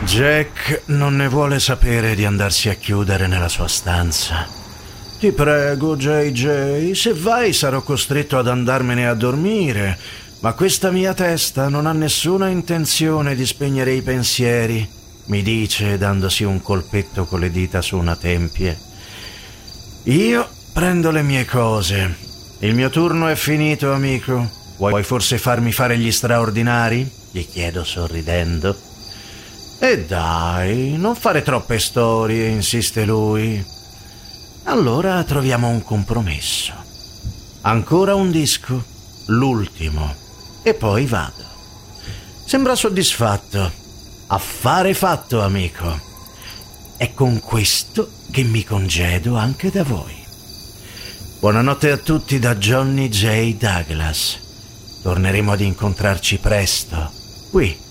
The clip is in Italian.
Jack non ne vuole sapere di andarsi a chiudere nella sua stanza. Ti prego, JJ, se vai sarò costretto ad andarmene a dormire, ma questa mia testa non ha nessuna intenzione di spegnere i pensieri, mi dice dandosi un colpetto con le dita su una tempie. Io prendo le mie cose. Il mio turno è finito, amico. Vuoi forse farmi fare gli straordinari? Gli chiedo sorridendo. E dai, non fare troppe storie, insiste lui. Allora troviamo un compromesso. Ancora un disco, l'ultimo, e poi vado. Sembra soddisfatto. Affare fatto, amico. È con questo che mi congedo anche da voi. Buonanotte a tutti da Johnny J. Douglas. Torneremo ad incontrarci presto, qui